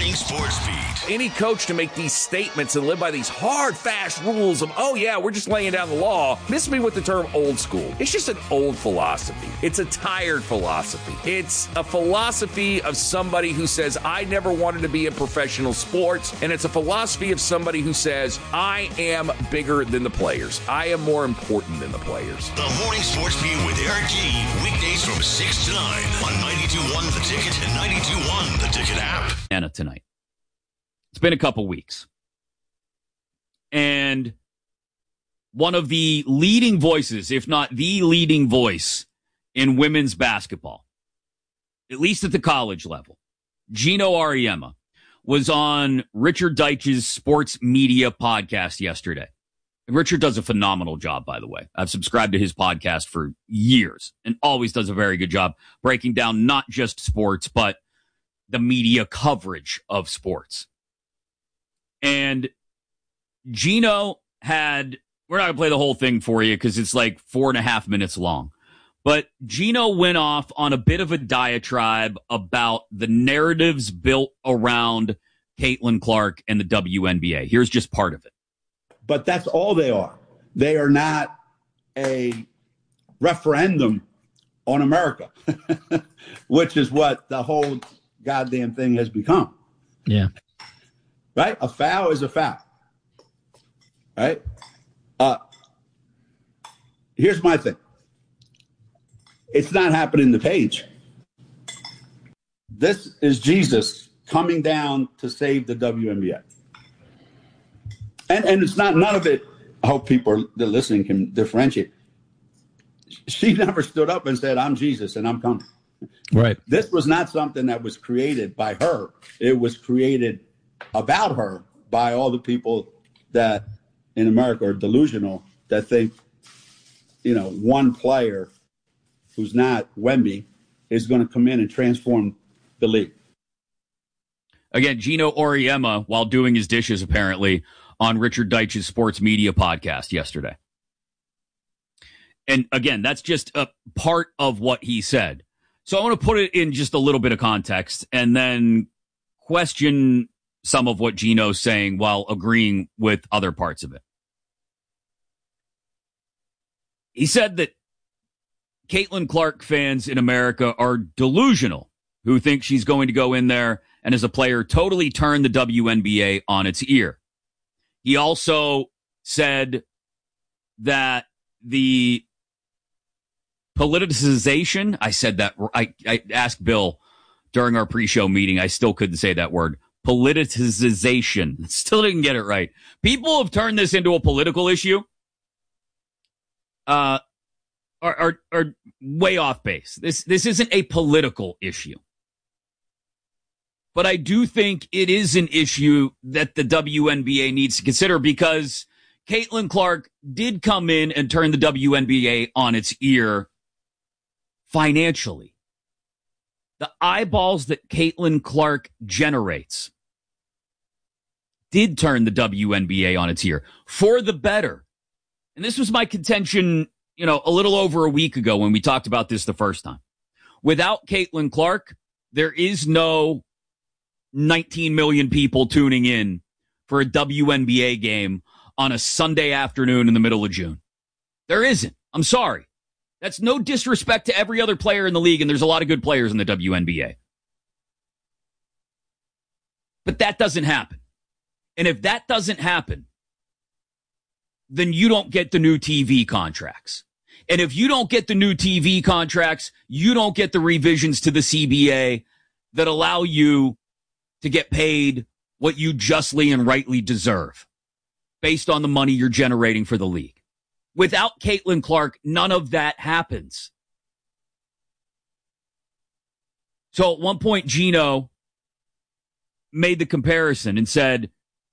Morning Sports Beat. Any coach to make these statements and live by these hard, fast rules of, oh yeah, we're just laying down the law, miss me with the term old school. It's just an old philosophy. It's a tired philosophy. It's a philosophy of somebody who says, I never wanted to be in professional sports, and it's a philosophy of somebody who says, I am bigger than the players. I am more important than the players. The Morning Sports Beat with Eric G. Weekdays from 6 to 9 on 92.1 The Ticket and 92.1 The Ticket app. Anna tonight. It's been a couple weeks. And one of the leading voices, if not the leading voice in women's basketball, at least at the college level, Geno Auriemma, was on Richard Deitch's sports media podcast yesterday. And Richard does a phenomenal job, by the way. I've subscribed to his podcast for years and always does a very good job breaking down not just sports, but the media coverage of sports. And Geno had, we're not going to play the whole thing for you because it's like 4.5 minutes long. But Geno went off on a bit of a diatribe about the narratives built around Caitlin Clark and the WNBA. Here's just part of it. But that's all they are. They are not a referendum on America, which is what the whole goddamn thing has become. Yeah. Right? A foul is a foul. Right? Here's my thing. It's not happening to Paige. This is Jesus coming down to save the WNBA. And it's not, none of it, I hope people that are listening can differentiate. She never stood up and said, I'm Jesus and I'm coming. Right. This was not something that was created by her. It was created about her by all the people that in America are delusional that think, one player who's not Wemby is going to come in and transform the league. Again, Geno Auriemma, while doing his dishes, apparently, on Richard Deitch's sports media podcast yesterday. And again, that's just a part of what he said. So I want to put it in just a little bit of context and then question some of what Geno's saying while agreeing with other parts of it. He said that Caitlin Clark fans in America are delusional who think she's going to go in there and as a player totally turn the WNBA on its ear. He also said that the politicization, I said that, I asked Bill during our pre-show meeting, I still couldn't say that word, politicization. Still didn't get it right. People have turned this into a political issue. Are way off base. This isn't a political issue. But I do think it is an issue that the WNBA needs to consider because Caitlin Clark did come in and turn the WNBA on its ear financially. The eyeballs that Caitlin Clark generates did turn the WNBA on its ear for the better. And this was my contention, a little over a week ago when we talked about this the first time. Without Caitlin Clark, there is no 19 million people tuning in for a WNBA game on a Sunday afternoon in the middle of June. There isn't. I'm sorry. That's no disrespect to every other player in the league, and there's a lot of good players in the WNBA. But that doesn't happen. And if that doesn't happen, then you don't get the new TV contracts. And if you don't get the new TV contracts, you don't get the revisions to the CBA that allow you to get paid what you justly and rightly deserve based on the money you're generating for the league. Without Caitlin Clark, none of that happens. So at one point, Geno made the comparison and said,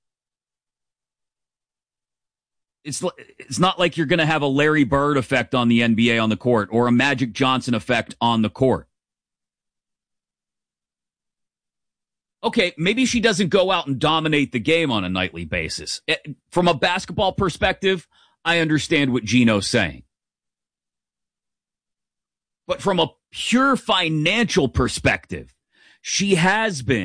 it's not like you're going to have a Larry Bird effect on the NBA on the court or a Magic Johnson effect on the court. Okay, maybe she doesn't go out and dominate the game on a nightly basis. From a basketball perspective, I understand what Geno's saying. But from a pure financial perspective, she has been